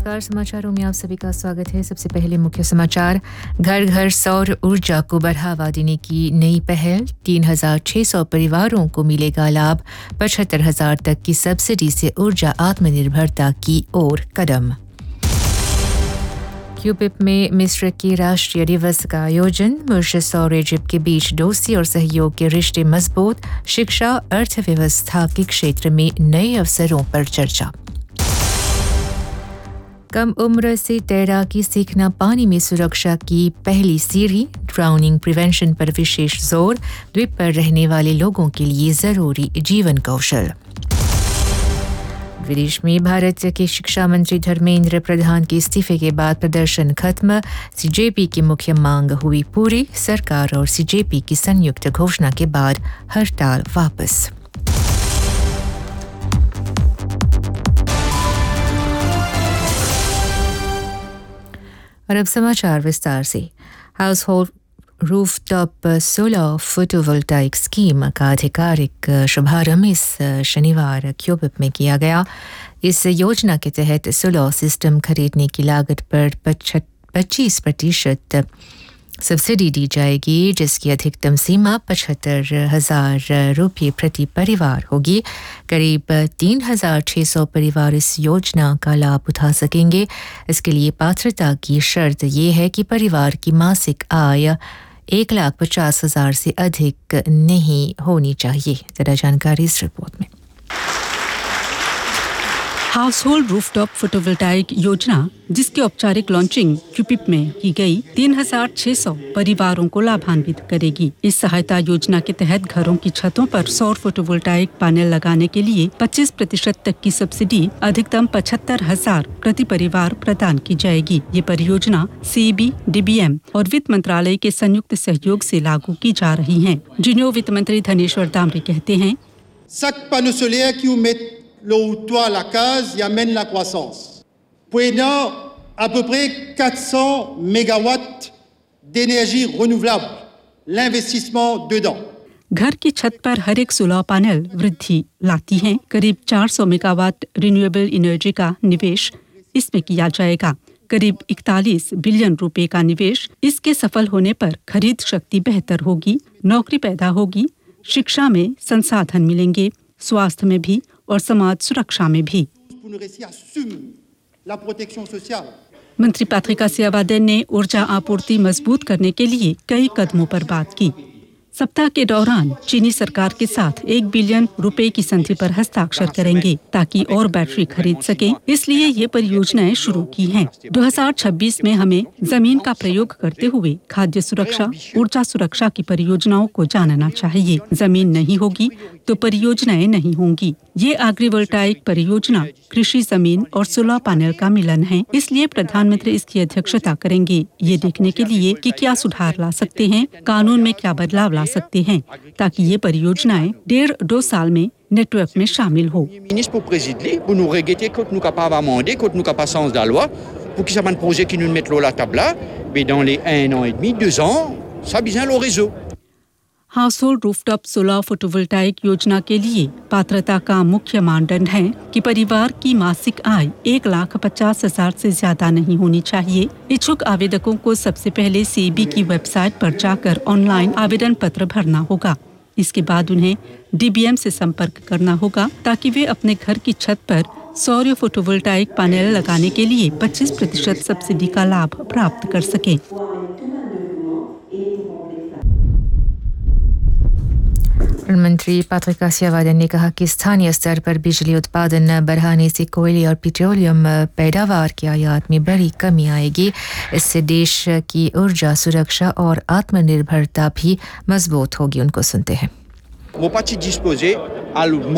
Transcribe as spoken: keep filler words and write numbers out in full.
नमस्कार, समाचारों में आप सभी का स्वागत है। सबसे पहले मुख्य समाचार। घर घर सौर ऊर्जा को बढ़ावा देने की नई पहल, तीन हज़ार छह सौ परिवारों को मिलेगा लाभ, पचहत्तर हज़ार तक की सब्सिडी से ऊर्जा आत्मनिर्भरता की ओर कदम। क्यूपिप में मिस्र के राष्ट्रीय दिवस का आयोजन, मॉरिशस और इजिप्ट के बीच दोस्ती और सहयोग के रिश्ते मजबूत, शिक्षा अर्थव्यवस्था के क्षेत्र में नए अवसरों पर चर्चा। कम उम्र से तैराकी सीखना पानी में सुरक्षा की पहली सीढ़ी, ड्राउनिंग प्रिवेंशन पर विशेष जोर, द्वीप पर रहने वाले लोगों के लिए जरूरी जीवन कौशल। विदेश में भारत के शिक्षा मंत्री धर्मेंद्र प्रधान के इस्तीफे के बाद प्रदर्शन खत्म, सीजेपी की मुख्य मांग हुई पूरी, सरकार और सीजेपी की संयुक्त घोषणा के बाद हड़ताल वापस। और अब समाचार विस्तार से। House hold rooftop solar photovoltaic scheme का आधिकारिक शुभारंभ इस शनिवार क्यूबिप में किया गया। इस योजना के तहत सोलर सिस्टम खरीदने की लागत पर पच्चीस प्रतिशत सब्सिडी दी जाएगी, जिसकी अधिकतम सीमा पचहत्तर हजार रुपये प्रति परिवार होगी। करीब तीन हजार छः सौ परिवार इस योजना का लाभ उठा सकेंगे। इसके लिए पात्रता की शर्त ये है कि परिवार की मासिक आय एक लाख पचास हजार से अधिक नहीं होनी चाहिए। ज़्यादा जानकारी इस रिपोर्ट में। हाउस होल्ड रूफटॉप फोटोवोल्टाइक योजना, जिसकी औपचारिक लॉन्चिंग क्यूपिप में की गई, तीन हज़ार छह सौ परिवारों को लाभान्वित करेगी। इस सहायता योजना के तहत घरों की छतों पर सौर फोटोवोल्टाइक पैनल लगाने के लिए पच्चीस प्रतिशत तक की सब्सिडी अधिकतम पचहत्तर हजार प्रति परिवार प्रदान की जाएगी। ये परियोजना सीईबी, डीबीएम और वित्त मंत्रालय के संयुक्त सहयोग से लागू की जा रही है। जिन्हों वित्त मंत्री धनेश्वर दामरी कहते हैं, l'eau ou toit à la case y amène la croissance. Prenant à peu près quatre cents mégawatts d'énergie renouvelable, l'investissement dedans. घर की छत पर हर एक सोलर पैनल वृद्धि लाती हैं। करीब चार सौ मेगावाट रिन्यूएबल एनर्जी का निवेश इसमें किया जाएगा। करीब इकतालीस बिलियन रुपए का निवेश। इसके सफल होने पर खरीद शक्ति बेहतर होगी, नौकरी पैदा होगी, शिक्षा में संसाधन मिलेंगे, स्वास्थ्य में भी और समाज सुरक्षा में भी। मंत्री पैट्रिका सियावादेन ने ऊर्जा आपूर्ति मजबूत करने के लिए कई कदमों पर बात की। सप्ताह के दौरान चीनी सरकार के साथ एक बिलियन रुपए की संधि पर हस्ताक्षर करेंगे ताकि और बैटरी खरीद सकें। इसलिए ये परियोजनाएं शुरू की हैं। दो हज़ार छब्बीस में हमें जमीन का प्रयोग करते हुए खाद्य सुरक्षा, ऊर्जा सुरक्षा की परियोजनाओं को जानना चाहिए। जमीन नहीं होगी तो परियोजनाएं नहीं होंगी। ये एग्रीवोल्टाइक परियोजना कृषि जमीन और सोलर पैनल का मिलन है। इसलिए प्रधानमंत्री इसकी अध्यक्षता करेंगे, ये देखने के लिए कि क्या सुधार ला सकते हैं, कानून में क्या बदलाव ला सकते हैं, ताकि ये परियोजनाएं डेढ़ दो साल में नेटवर्क में शामिल हो। Ministre pour présider, pour nous regretter quand nous capables amender, quand nous capables sens de la loi, pour qu'il y ait un projet qui nous mette l'eau la table là, mais dans les un an et demi, deux ans, ça a besoin le réseau. House hold rooftop solar photovoltaic योजना के लिए पात्रता का मुख्य मानदंड है कि परिवार की मासिक आय एक लाख पचास हजार से ज्यादा नहीं होनी चाहिए। इच्छुक आवेदकों को सबसे पहले सीईबी की वेबसाइट पर जाकर ऑनलाइन आवेदन पत्र भरना होगा। इसके बाद उन्हें डीबीएम से संपर्क करना होगा ताकि वे अपने घर की छत पर सौर फोटोवोल्टाइक पैनल लगाने के लिए पच्चीस प्रतिशत सब्सिडी का लाभ प्राप्त कर सकें। मंत्री पैट्रिका सियावादेन ने कहा कि स्थानीय स्तर पर बिजली उत्पादन बढ़ाने से कोयले और पेट्रोलियम पैदावार के आयात में बड़ी कमी आएगी। इससे देश की ऊर्जा सुरक्षा और आत्मनिर्भरता भी मजबूत होगी। उनको सुनते हैं।